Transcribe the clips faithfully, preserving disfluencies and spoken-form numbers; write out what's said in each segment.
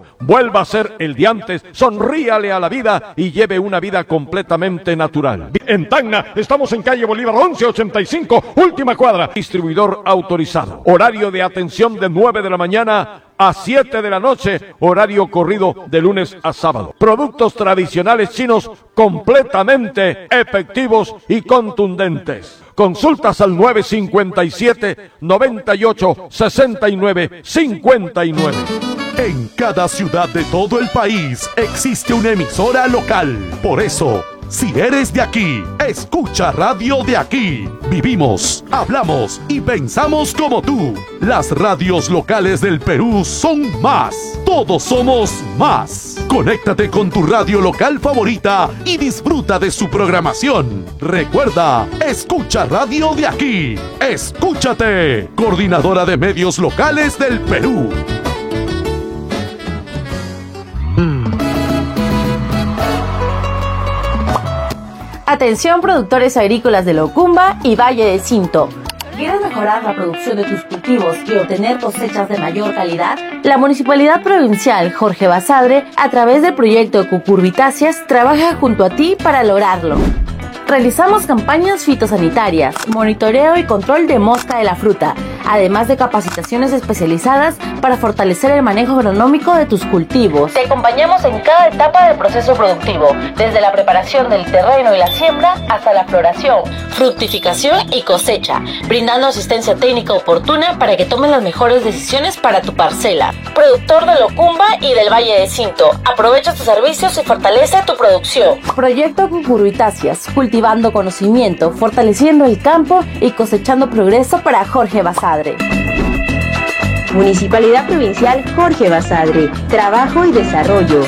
Vuelva a ser el de antes, sonríale a la vida y lleve una vida completamente natural. En Tacna, estamos en calle Bolívar once ochenta y cinco, última cuadra. Distribuidor autorizado. Horario de atención de nueve de la mañana a siete de la noche, horario corrido de lunes a sábado. Productos tradicionales chinos completamente efectivos y contundentes. Consultas al nueve cincuenta y siete, noventa y ocho, sesenta y nueve, cincuenta y nueve. En cada ciudad de todo el país existe una emisora local. Por eso, si eres de aquí, escucha Radio de Aquí. Vivimos, hablamos y pensamos como tú. Las radios locales del Perú son más. Todos somos más. Conéctate con tu radio local favorita y disfruta de su programación. Recuerda, escucha Radio de Aquí. Escúchate. Coordinadora de Medios Locales del Perú. Atención productores agrícolas de Locumba y Valle de Cinto. ¿Quieres mejorar la producción de tus cultivos y obtener cosechas de mayor calidad? La Municipalidad Provincial Jorge Basadre, a través del proyecto Cucurbitáceas, trabaja junto a ti para lograrlo. Realizamos campañas fitosanitarias, monitoreo y control de mosca de la fruta, además de capacitaciones especializadas para fortalecer el manejo agronómico de tus cultivos. Te acompañamos en cada etapa del proceso productivo, desde la preparación del terreno y la siembra hasta la floración, fructificación y cosecha, brindando asistencia técnica oportuna para que tomes las mejores decisiones para tu parcela. Productor de Locumba y del Valle de Cinto, aprovecha tus servicios y fortalece tu producción. Proyecto Cucurbitáceas, cultivando conocimiento, fortaleciendo el campo y cosechando progreso para Jorge Basadre. Municipalidad Provincial Jorge Basadre, trabajo y desarrollo.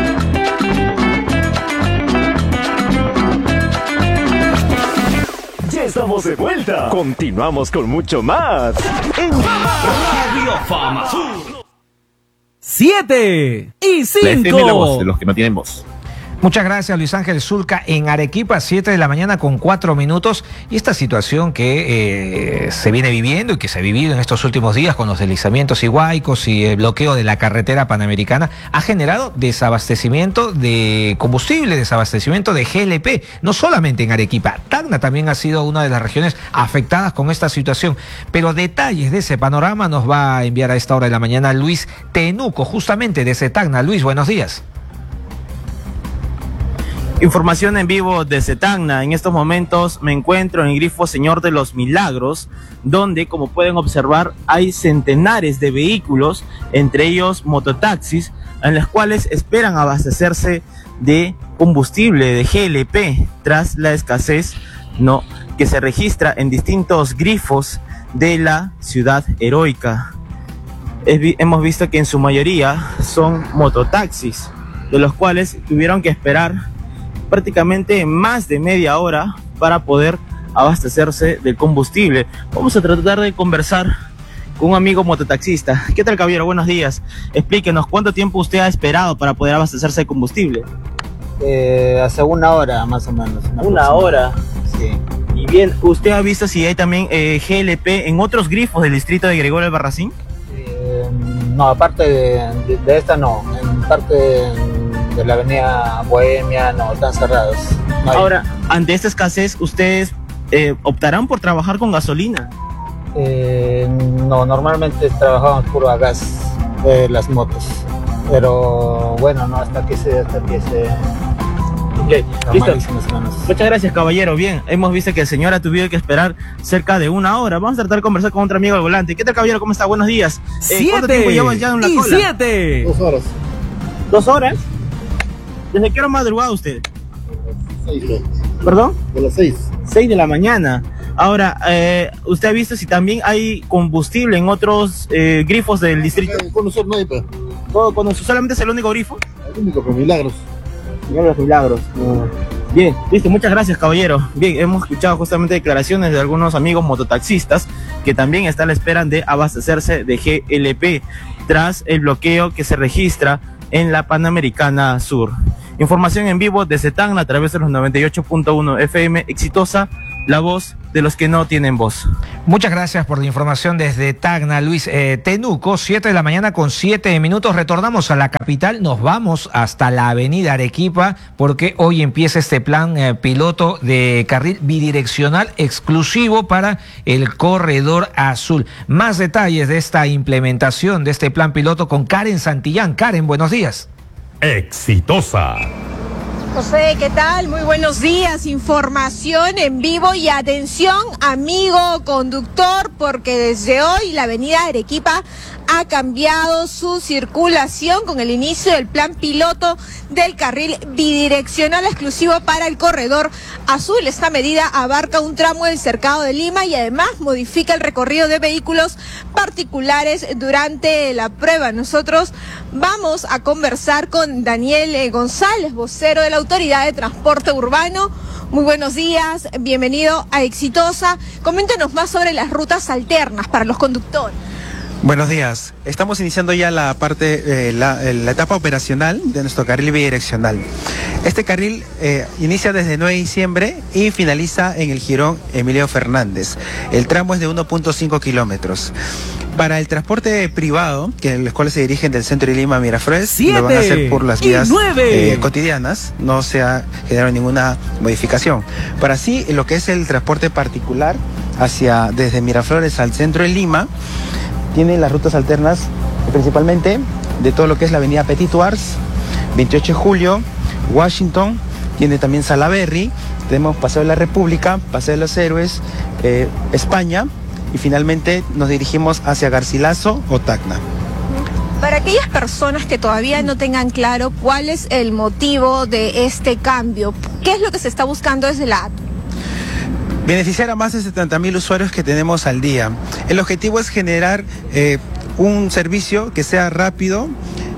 Ya estamos de vuelta. Continuamos con mucho más en Radio Fama Sur. Siete y cinco. La voz de los que no tienen voz. Muchas gracias, Luis Ángel Zulca. En Arequipa, siete de la mañana con cuatro minutos. Y esta situación que eh, se viene viviendo y que se ha vivido en estos últimos días con los deslizamientos y huaicos y el bloqueo de la carretera panamericana ha generado desabastecimiento de combustible, desabastecimiento de G L P, no solamente en Arequipa. Tacna también ha sido una de las regiones afectadas con esta situación. Pero detalles de ese panorama nos va a enviar a esta hora de la mañana Luis Tenuco, justamente desde Tacna. Luis, buenos días. Información en vivo desde Tacna. En estos momentos me encuentro en el grifo Señor de los Milagros, donde, como pueden observar, hay centenares de vehículos, entre ellos mototaxis, en los cuales esperan abastecerse de combustible, de G L P, tras la escasez no que se registra en distintos grifos de la ciudad heroica. Es, hemos visto que en su mayoría son mototaxis, de los cuales tuvieron que esperar prácticamente más de media hora para poder abastecerse del combustible. Vamos a tratar de conversar con un amigo mototaxista. ¿Qué tal, caballero? Buenos días. Explíquenos, ¿cuánto tiempo usted ha esperado para poder abastecerse de combustible? Eh, hace una hora más o menos. Una, una hora. Sí. Y bien, ¿usted ha visto si hay también eh, G L P en otros grifos del distrito de Gregorio Albarracín? Eh, no, aparte de, de, de esta no. En parte de, de la avenida Bohemia no, están cerrados. No. Ahora, ante esta escasez, ¿ustedes eh, optarán por trabajar con gasolina? Eh, no, normalmente trabajamos puro a gas de las motos. Pero bueno, no, hasta que se... Hasta que se Okay, listo. Muchas gracias, caballero. Bien, hemos visto que el señor ha tenido que esperar cerca de una hora. Vamos a tratar de conversar con otro amigo al volante. ¿Qué tal, caballero? ¿Cómo está? Buenos días. Eh, ¿Cuánto tiempo llevan ya en la y cola? Siete. Dos horas. ¿Dos horas? ¿Desde qué hora madrugada usted? Seis. ¿Perdón? De las seis. Seis de la mañana. Ahora, eh, ¿usted ha visto si también hay combustible en otros eh, grifos del distrito? Con nosotros no hay, pero... ¿Todo, con nosotros, ¿solamente es el único grifo? El único, con Milagros. Señor de los Milagros. No. Bien, listo, muchas gracias, caballero. Bien, hemos escuchado justamente declaraciones de algunos amigos mototaxistas que también están a la espera de abastecerse de G L P tras el bloqueo que se registra en la Panamericana Sur. Información en vivo desde Tacna a través de los noventa y ocho punto uno F M Exitosa, la voz de los que no tienen voz. Muchas gracias por la información desde Tacna, Luis. Eh, Tenuco, siete de la mañana con siete minutos. Retornamos a la capital, nos vamos hasta la avenida Arequipa porque hoy empieza este plan eh, piloto de carril bidireccional exclusivo para el corredor azul. Más detalles de esta implementación de este plan piloto con Karen Santillán. Karen, buenos días. Exitosa. José, ¿qué tal? Muy buenos días. Información en vivo y atención, amigo conductor, porque desde hoy la avenida Arequipa ha cambiado su circulación con el inicio del plan piloto del carril bidireccional exclusivo para el corredor azul. Esta medida abarca un tramo del Cercado de Lima y además modifica el recorrido de vehículos particulares durante la prueba. Nosotros vamos a conversar con Daniel González, vocero de la Autoridad de Transporte Urbano. Muy buenos días, bienvenido a Exitosa. Coméntenos más sobre las rutas alternas para los conductores. Buenos días. Estamos iniciando ya la parte, eh, la, la etapa operacional de nuestro carril bidireccional. Este carril eh, inicia desde nueve de diciembre y finaliza en el jirón Emilio Fernández. El tramo es de uno punto cinco kilómetros. Para el transporte privado, que los cuales se dirigen del centro de Lima a Miraflores, lo van a hacer por las vías eh, cotidianas, no se ha generado ninguna modificación. Para sí, lo que es el transporte particular hacia desde Miraflores al centro de Lima, tiene las rutas alternas principalmente de todo lo que es la avenida Petit Tours, veintiocho de julio, Washington, tiene también Salaberry, tenemos Paseo de la República, Paseo de los Héroes, eh, España, y finalmente nos dirigimos hacia Garcilaso o Tacna. Para aquellas personas que todavía no tengan claro cuál es el motivo de este cambio, ¿qué es lo que se está buscando desde la A T U? Beneficiar a más de setenta mil usuarios que tenemos al día. El objetivo es generar eh, un servicio que sea rápido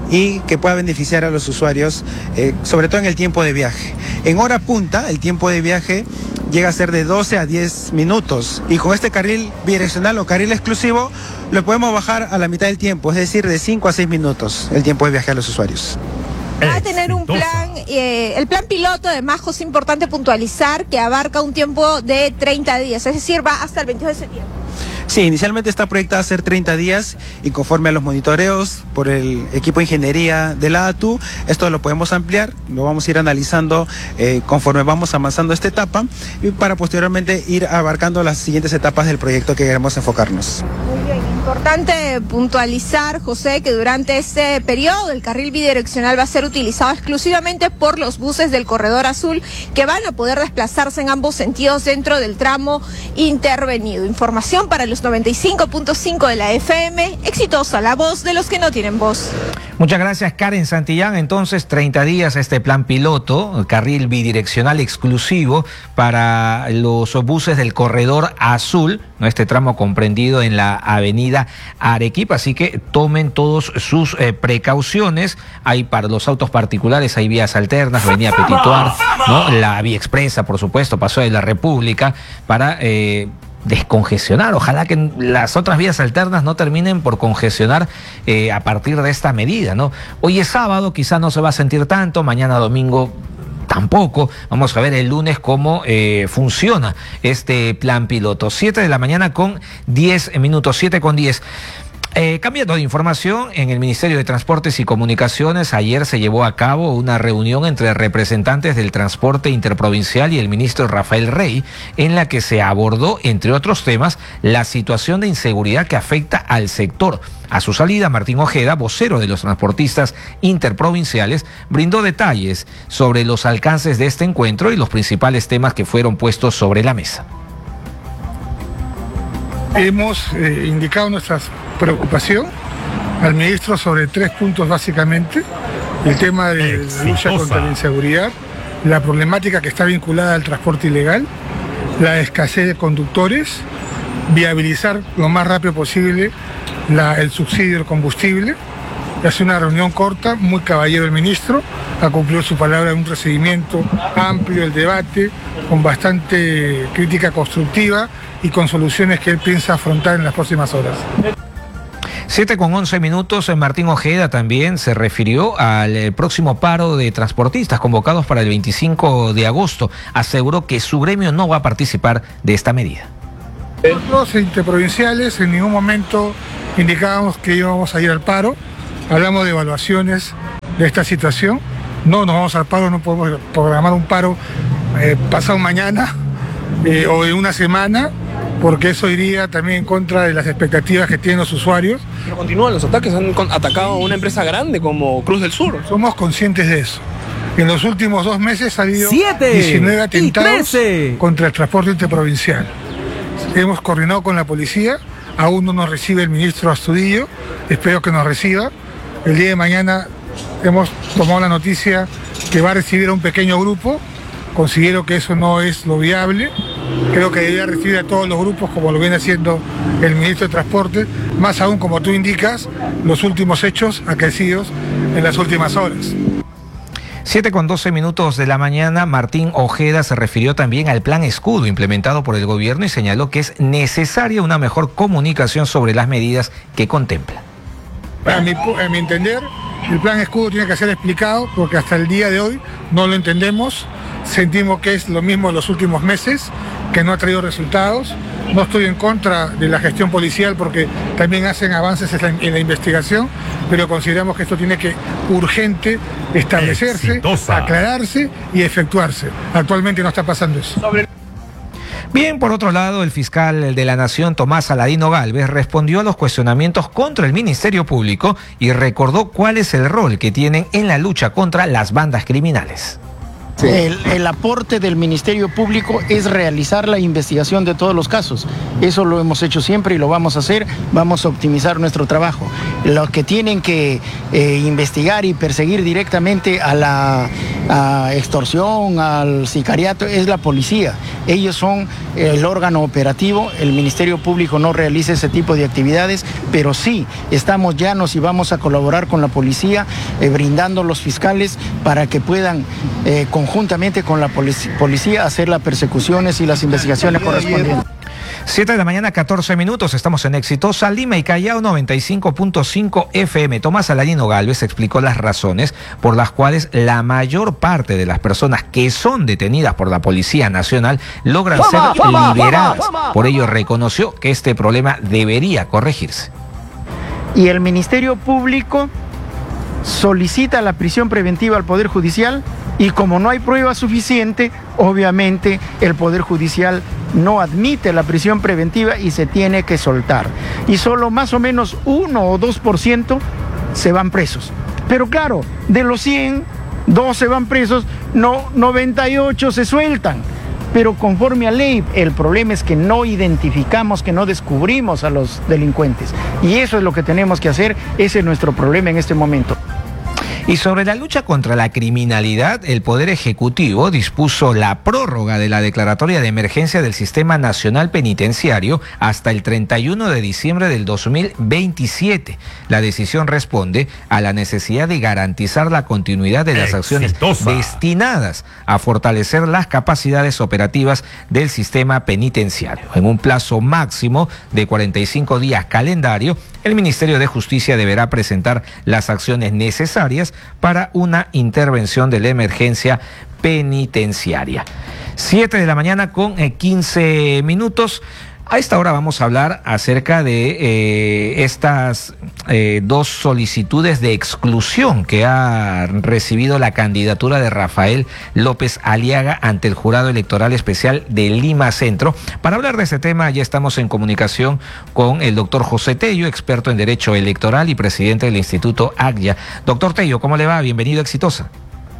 y que pueda beneficiar a los usuarios, eh, sobre todo en el tiempo de viaje. En hora punta, el tiempo de viaje llega a ser de doce a diez minutos y con este carril bidireccional o carril exclusivo lo podemos bajar a la mitad del tiempo, es decir, de cinco a seis minutos el tiempo de viaje a los usuarios. Va a tener un plan, eh, el plan piloto, además, es importante puntualizar que abarca un tiempo de treinta días, es decir, va hasta el veintidós de septiembre. Sí, inicialmente está proyectada a ser treinta días y conforme a los monitoreos por el equipo de ingeniería de la A T U, esto lo podemos ampliar, lo vamos a ir analizando eh, conforme vamos avanzando esta etapa y para posteriormente ir abarcando las siguientes etapas del proyecto que queremos enfocarnos. Muy bien, importante puntualizar, José, que durante este periodo el carril bidireccional va a ser utilizado exclusivamente por los buses del corredor azul que van a poder desplazarse en ambos sentidos dentro del tramo intervenido. Información para los noventa y cinco punto cinco de la F M, Exitosa, la voz de los que no tienen voz. Muchas gracias, Karen Santillán. Entonces, treinta días este plan piloto, carril bidireccional exclusivo para los buses del corredor azul, ¿no? Este tramo comprendido en la avenida Arequipa, así que tomen todos sus eh, precauciones. Hay para los autos particulares, hay vías alternas, avenida Petit Tours, ¿no? La vía expresa, por supuesto, Paseo de la República, para eh, descongestionar. Ojalá que las otras vías alternas no terminen por congestionar eh, a partir de esta medida, ¿no? Hoy es sábado, quizá no se va a sentir tanto, mañana domingo tampoco. Vamos a ver el lunes cómo eh, funciona este plan piloto. siete de la mañana con diez minutos, siete con diez. Eh, cambiando de información, en el Ministerio de Transportes y Comunicaciones ayer se llevó a cabo una reunión entre representantes del transporte interprovincial y el ministro Rafael Rey, en la que se abordó, entre otros temas, la situación de inseguridad que afecta al sector. A su salida, Martín Ojeda, vocero de los transportistas interprovinciales, brindó detalles sobre los alcances de este encuentro y los principales temas que fueron puestos sobre la mesa. Hemos eh, indicado nuestra preocupación al ministro sobre tres puntos básicamente: el tema de la lucha contra la inseguridad, la problemática que está vinculada al transporte ilegal, la escasez de conductores, viabilizar lo más rápido posible la, el subsidio del combustible. Hace una reunión corta, muy caballero el ministro, ha cumplido su palabra en un recibimiento amplio, el debate, con bastante crítica constructiva y con soluciones que él piensa afrontar en las próximas horas. siete con once minutos, Martín Ojeda también se refirió al eh, próximo paro de transportistas convocados para el veinticinco de agosto. Aseguró que su gremio no va a participar de esta medida. Los interprovinciales en ningún momento indicábamos que íbamos a ir al paro. Hablamos de evaluaciones de esta situación. No nos vamos al paro, no podemos programar un paro eh, pasado mañana eh, o en una semana, porque eso iría también en contra de las expectativas que tienen los usuarios. Pero continúan los ataques, han atacado a una empresa grande como Cruz del Sur. Somos conscientes de eso. En los últimos dos meses ha habido Siete diecinueve atentados trece. contra el transporte interprovincial. Hemos coordinado con la policía, aún no nos recibe el ministro Astudillo, espero que nos reciba. El día de mañana hemos tomado la noticia que va a recibir a un pequeño grupo. Considero que eso no es lo viable. Creo que debería recibir a todos los grupos como lo viene haciendo el ministro de Transporte, más aún como tú indicas, los últimos hechos acaecidos en las últimas horas. siete con doce minutos de la mañana, Martín Ojeda se refirió también al plan escudo implementado por el gobierno y señaló que es necesaria una mejor comunicación sobre las medidas que contempla. A mi, a mi entender, el plan escudo tiene que ser explicado porque hasta el día de hoy no lo entendemos. Sentimos que es lo mismo en los últimos meses, que no ha traído resultados. No estoy en contra de la gestión policial porque también hacen avances en la, en la investigación, pero consideramos que esto tiene que urgente establecerse, Exitosa. aclararse y efectuarse. Actualmente no está pasando eso. Bien, por otro lado, el fiscal de la Nación, Tomás Aladino Gálvez, respondió a los cuestionamientos contra el Ministerio Público y recordó cuál es el rol que tienen en la lucha contra las bandas criminales. Sí. El, el aporte del Ministerio Público es realizar la investigación de todos los casos. Eso lo hemos hecho siempre y lo vamos a hacer. Vamos a optimizar nuestro trabajo. Los que tienen que eh, investigar y perseguir directamente a la a extorsión, al sicariato, es la policía. Ellos son el órgano operativo. El Ministerio Público no realiza ese tipo de actividades, pero sí estamos llanos y vamos a colaborar con la policía, eh, brindando los fiscales para que puedan eh, conjuntamente con la policía hacer las persecuciones y las investigaciones correspondientes. siete de la mañana, catorce minutos, estamos en Exitosa, Lima y Callao noventa y cinco punto cinco F M. Tomás Aladino Gálvez explicó las razones por las cuales la mayor parte de las personas que son detenidas por la Policía Nacional logran ser liberadas. Por ello reconoció que este problema debería corregirse. Y el Ministerio Público solicita la prisión preventiva al Poder Judicial y como no hay prueba suficiente, obviamente el Poder Judicial no admite la prisión preventiva y se tiene que soltar. Y solo más o menos uno o dos por ciento se van presos. Pero claro, de los cien, doce van presos, no, noventa y ocho se sueltan. Pero conforme a ley, el problema es que no identificamos, que no descubrimos a los delincuentes. Y eso es lo que tenemos que hacer, ese es nuestro problema en este momento. Y sobre la lucha contra la criminalidad, el Poder Ejecutivo dispuso la prórroga de la declaratoria de emergencia del Sistema Nacional Penitenciario hasta el treinta y uno de diciembre del dos mil veintisiete. La decisión responde a la necesidad de garantizar la continuidad de las acciones Exitosa. destinadas a fortalecer las capacidades operativas del sistema penitenciario. En un plazo máximo de cuarenta y cinco días calendario, el Ministerio de Justicia deberá presentar las acciones necesarias para una intervención de la emergencia penitenciaria. siete de la mañana con quince minutos. A esta hora vamos a hablar acerca de eh, estas eh, dos solicitudes de exclusión que ha recibido la candidatura de Rafael López Aliaga ante el Jurado Electoral Especial de Lima Centro. Para hablar de este tema ya estamos en comunicación con el doctor José Tello, experto en Derecho Electoral y presidente del Instituto ACYA. Doctor Tello, ¿cómo le va? Bienvenido a Exitosa.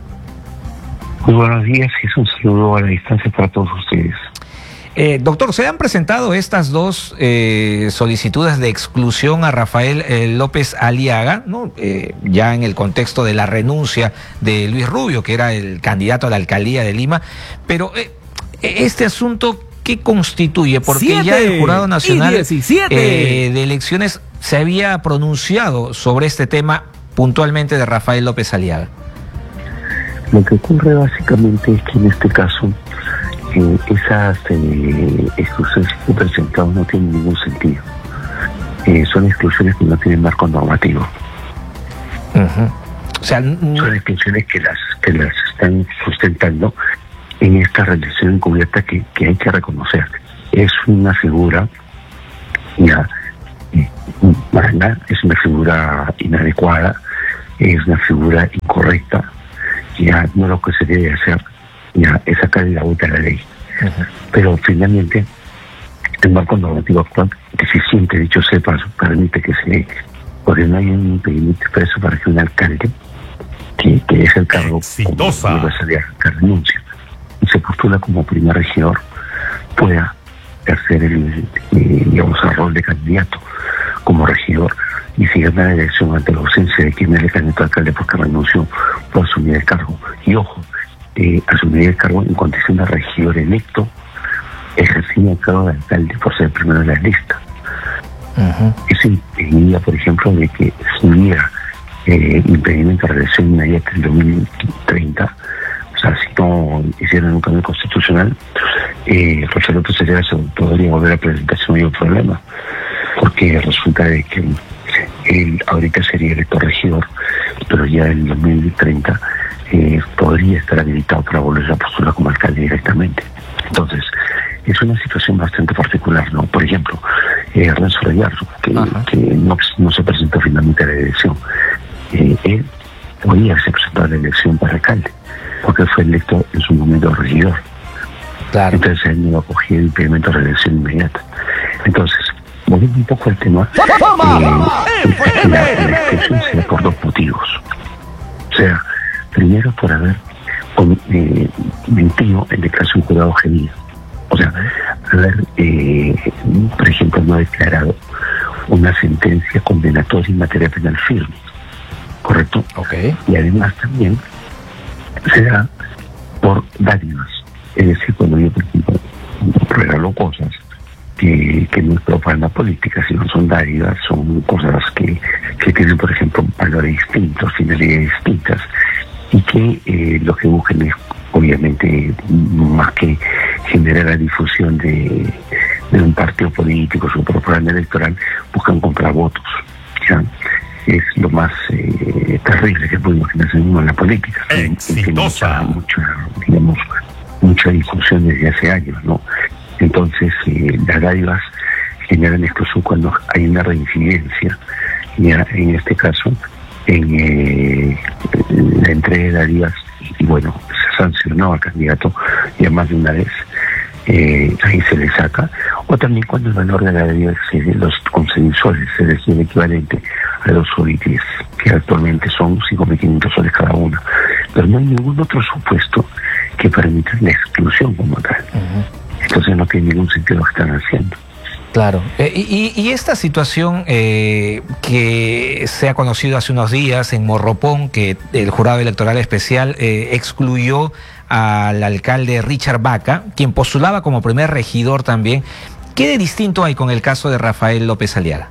Muy buenos días y un saludo a la distancia para todos ustedes. Eh, doctor, se han presentado estas dos eh, solicitudes de exclusión a Rafael eh, López Aliaga, ¿no? Eh, ya en el contexto de la renuncia de Luis Rubio, que era el candidato a la alcaldía de Lima, pero eh, este asunto, ¿qué constituye? Porque Siete ya el Jurado Nacional eh, de Elecciones se había pronunciado sobre este tema puntualmente de Rafael López Aliaga. Lo que ocurre básicamente es que en este caso Eh, esas eh, exclusiones que he presentado no tienen ningún sentido. eh, son exclusiones que no tienen marco normativo. Uh-huh. O sea, son exclusiones que las que las están sustentando en esta reelección encubierta que, que hay que reconocer. Es una figura ya mala, es una figura inadecuada, es una figura incorrecta, ya no lo que se debe hacer ya es sacar la vuelta a la ley. Uh-huh. Pero finalmente el marco normativo actual deficiente, dicho sea, permite que se, porque no hay un impedimento expreso para que un alcalde que, que es el cargo exitosa empresarial que renuncia y se postula como primer regidor pueda hacer el, eh, digamos, el rol de candidato como regidor y si gana la elección ante la ausencia de quien es el candidato alcalde porque renunció por asumir el cargo. Y ojo, eh, asumir el cargo en condición de regidor electo, ejercía el cargo de alcalde por ser el primero de la lista. Uh-huh. Eso impediría, por ejemplo, de que si hubiera eh, impedimento de reelección inmediata en dos mil treinta, o sea, si no hicieran un cambio constitucional, eh, Rafael López Aliaga se podría volver a presentar sin mayor problema, porque resulta de que él ahorita sería electo regidor, pero ya en dos mil treinta eh, podría estar habilitado para volver a postular como alcalde directamente. Entonces, es una situación bastante particular, ¿no? Por ejemplo, eh, Renzo Reyardo, que, que no, no se presentó finalmente a la elección, eh, él podía haberse presentado a la elección para alcalde, porque fue electo en su momento regidor. Claro. Entonces él no ha cogido el impedimento de reelección inmediata. Entonces, volviendo un poco al tema, eh, la, la exclusión se da por dos motivos. O sea, primero por haber eh, mentido en declaración jurado objetiva. O sea, haber, eh, por ejemplo, no declarado una sentencia condenatoria en materia penal firme. ¿Correcto? Okay. Y además también se da por dádivas. Es decir, cuando yo, por ejemplo, regalo cosas que, que no es propaganda política, sino son dádivas, son cosas que, que tienen, por ejemplo, valores distintos, finalidades distintas, y que eh, lo que buscan es, obviamente, más que generar la difusión de, de un partido político, su propaganda electoral, buscan comprar votos. ¿Ya? Es lo más eh, terrible que puede imaginarse uno en la política. Exitosa. Mucha, mucha, digamos, mucha discusión desde hace años, ¿no? Entonces, eh, las dádivas generan exclusión cuando hay una reincidencia, ya en este caso, en eh, la entrega de dádivas, y bueno, se sancionó al candidato ya más de una vez, eh, ahí se le saca, o también cuando el valor de la dádiva excede los once mil soles, es decir, el equivalente a los solitis, que actualmente son cinco mil quinientos soles cada una. Pero no hay ningún otro supuesto que permita la exclusión como tal. Uh-huh. Entonces no tiene ningún sentido lo que están haciendo. Claro. Eh, y, y esta situación eh, que se ha conocido hace unos días en Morropón, que el jurado electoral especial eh, excluyó al alcalde Richard Vaca, quien postulaba como primer regidor también, ¿qué de distinto hay con el caso de Rafael López Aliaga?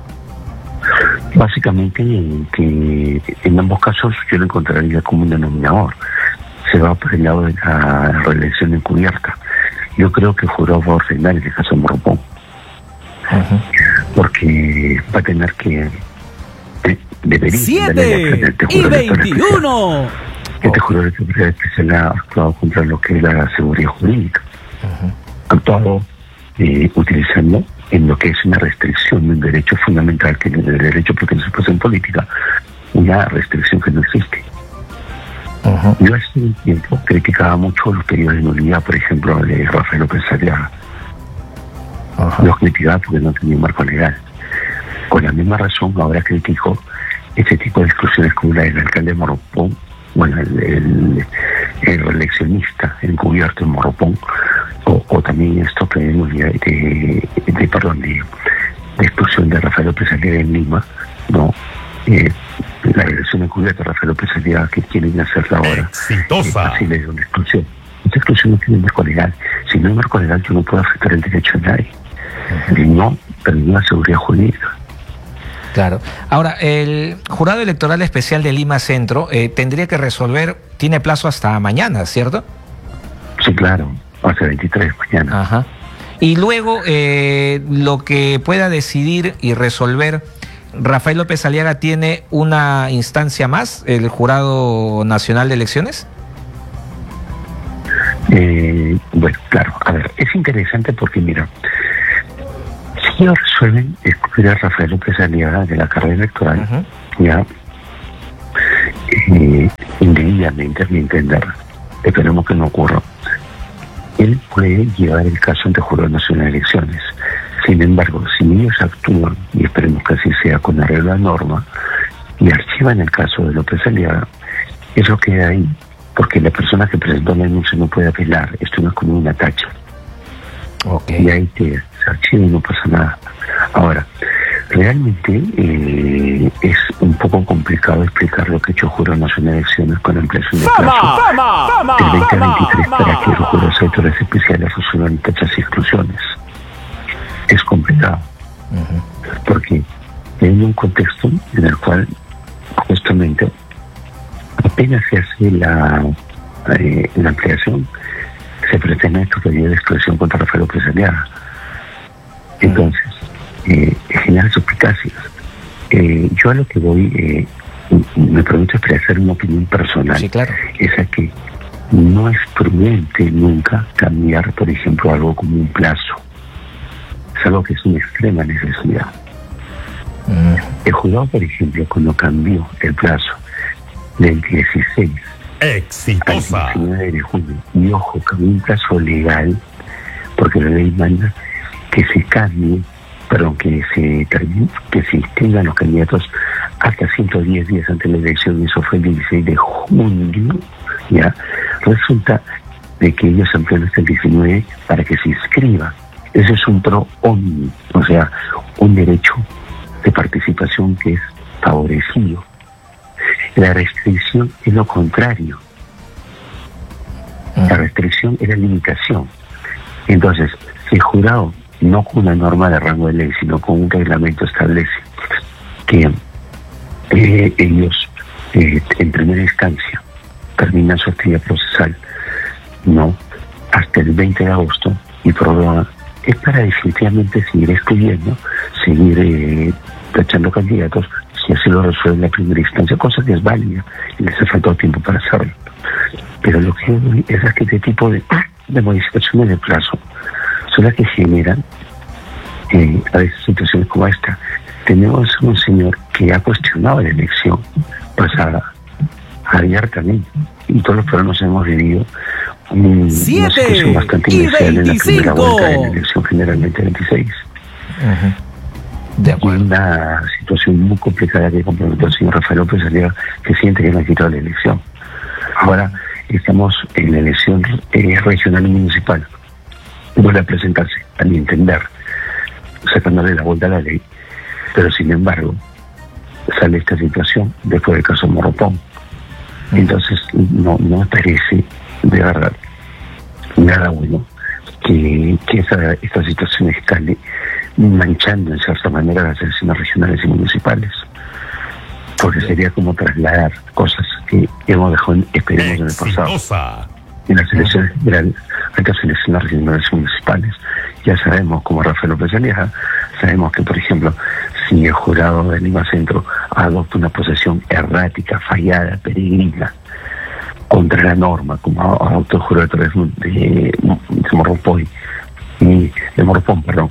Básicamente que en ambos casos yo lo encontraría como un denominador. Se va por el lado de la reelección encubierta. Yo creo que el jurado va a ordenar en el caso de Morropón. Uh-huh. Porque va a tener que eh, debería siete y veintiuno. Este jurado especial ha actuado contra lo que es la seguridad jurídica. Uh-huh. Ha actuado eh, utilizando en lo que es una restricción de un derecho fundamental, que es el derecho porque no se puede en política, una restricción que no existe. Uh-huh. Yo hace un tiempo criticaba mucho los periodos de nulidad, por ejemplo, de Rafael López Aliaga. Uh-huh. Los criticaba porque no tenía un marco legal. Con la misma razón, ahora critico este tipo de exclusiones como la del alcalde de Morropón, bueno, el, el, el reeleccionista encubierto en Morropón, o, o también esto que vemos de, de, de, perdón, de, de exclusión de Rafael López Aliaga en Lima, ¿no? Eh, la reelección encubierta de Rafael López Aliaga que quieren hacerla ahora. Exitosa. Es de una exclusión. Esta exclusión no tiene marco legal. Si no hay marco legal, yo no puedo afectar el derecho de nadie. Uh-huh. Y no, pero no la seguridad jurídica. Claro. Ahora, el Jurado Electoral Especial de Lima Centro eh, tendría que resolver, tiene plazo hasta mañana, ¿cierto? Sí, claro, hasta veintitrés mañana. Ajá. Y luego, eh, lo que pueda decidir y resolver Rafael López Aliaga, ¿tiene una instancia más, el Jurado Nacional de Elecciones? Eh, bueno, claro, a ver, es interesante porque, mira, si ellos resuelven excluir a Rafael López Aliaga de la carrera electoral, uh-huh. ya, eh, indebidamente, a mi entender, esperemos que no ocurra, él puede llevar el caso ante el Jurado Nacional de Elecciones. Sin embargo, si ellos actúan, y esperemos que así sea, con arreglo a norma, y archivan el caso de López Aliaga, eso queda ahí, porque la persona que presentó la denuncia no puede apelar, esto no es como una tacha. Okay. Y ahí te, se archiva y no pasa nada. Ahora, realmente eh, es un poco complicado explicar lo que ha hecho el Jurado Nacional de Elecciones con la ampliación de plazo del veinte veintitrés para que los jurados electorales especiales resuelvan tachas y exclusiones. Es complicado, uh-huh. porque hay un contexto en el cual justamente apenas se hace la, eh, la ampliación, se pretende esta medida de exclusión contra Rafael López Aliaga. Entonces, eh, genera suspicacias. Eh, yo a lo que voy, eh, me permito expresar una opinión personal, sí, claro. es a que no es prudente nunca cambiar, por ejemplo, algo como un plazo. Es algo que es una extrema necesidad. Mm. El jurado, por ejemplo, cuando cambió el plazo del dieciséis Exitosa. al diecinueve de junio, y ojo, cambió un plazo legal, porque la ley manda que se cambie, perdón, que se termine, que se tengan los candidatos hasta ciento diez días antes de la elección, y eso fue el dieciséis de junio, ya, resulta de que ellos ampliaron hasta el diecinueve para que se inscriba. Eso es un pro omni, o sea, un derecho de participación que es favorecido. La restricción es lo contrario. La restricción es la limitación. Entonces, si el jurado, no con una norma de rango de ley, sino con un reglamento, establece que eh, ellos, eh, en primera instancia, terminan su actividad procesal, no, hasta el veinte de agosto, y prorroga, es para definitivamente seguir excluyendo, seguir eh, tachando candidatos, si así lo resuelve en la primera instancia, cosa que es válida y les ha faltado tiempo para hacerlo. Pero lo que es que este tipo de, de modificaciones de plazo son las que generan eh, a veces situaciones como esta. Tenemos un señor que ha cuestionado la elección pasada abiertamente, y todos los peruanos hemos vivido un, una situación bastante inicial en la primera vuelta de la elección generalmente veintiséis. Uh-huh. De acuerdo. Y una situación muy complicada que comprometió al señor Rafael López Aliaga, que siente que le han quitado la elección. Ahora estamos en la elección eh, regional y municipal. Vuelve a presentarse, a mi entender, sacándole la vuelta a la ley, pero sin embargo sale esta situación después del caso Morropón. Entonces no, no me parece de verdad nada bueno que, que esa, esta situación escale, manchando en cierta manera las elecciones regionales y municipales, porque sería como trasladar cosas que hemos dejado en, esperemos en el pasado, en las elecciones generales a estas elecciones regionales y municipales. Ya sabemos, como Rafael López Aliaga, sabemos que, por ejemplo, si el jurado de Lima Centro adopta una posesión errática, fallada, peregrina, contra la norma, como adoptó el jurado de, de, de Morropón, y de Morropón, perdón,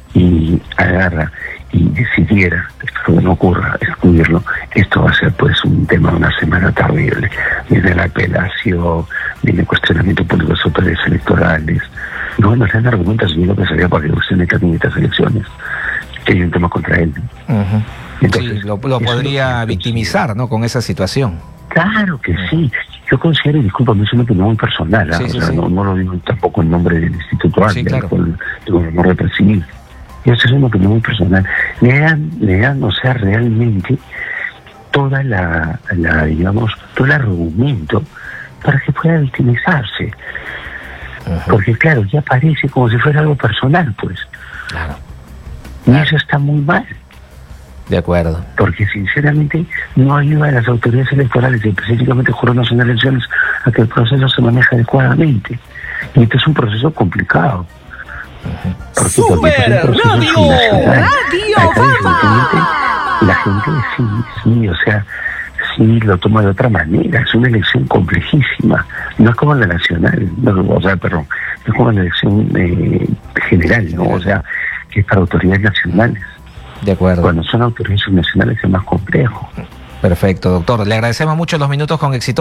y agarra y decidiera, espero que no ocurra, excluirlo, esto va a ser pues un tema de una semana terrible. Viene la apelación, viene el cuestionamiento público de las autoridades electorales. No nos dan argumentos ni lo que sería para que usted meta en estas elecciones, que hay un tema contra él. Uh-huh. Entonces, sí, lo, lo podría victimizar, ¿no?, con esa situación. Claro que uh-huh. sí. Yo considero, y disculpa, no es una opinión muy personal, ¿eh? sí, sí, o sea, sí. No, no lo digo tampoco en nombre del Instituto Arte, sí, claro. con el honor de percibir. Y eso es una opinión muy personal. Le dan, le dan, o sea, realmente toda la, la, digamos, todo el argumento para que pueda victimizarse. Uh-huh. Porque claro, ya parece como si fuera algo personal, pues. Claro. Y eso está muy mal. De acuerdo. Porque sinceramente no ayuda a las autoridades electorales, específicamente el Jurado Nacional de Elecciones, a que el proceso se maneje adecuadamente. Y este es un proceso complicado. Super Radio, Radio Fama. La gente sí, sí, o sea, sí lo toma de otra manera. Es una elección complejísima. No es como la nacional, no, o sea, perdón, no es como la elección eh, general, ¿no? O sea, que es para autoridades nacionales. De acuerdo. Cuando son autoridades subnacionales es más complejo. Perfecto, doctor. Le agradecemos mucho los minutos con éxito.